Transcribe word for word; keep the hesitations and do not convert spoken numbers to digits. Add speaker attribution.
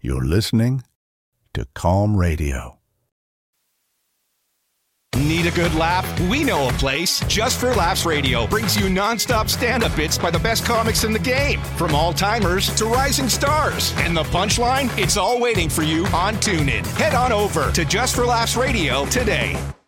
Speaker 1: You're listening to Calm Radio.
Speaker 2: Need a good laugh? We know a place. Just for Laughs Radio brings you nonstop stand-up bits by the best comics in the game. From all-timers to rising stars. And the punchline? It's all waiting for you on TuneIn. Head on over to Just for Laughs Radio today.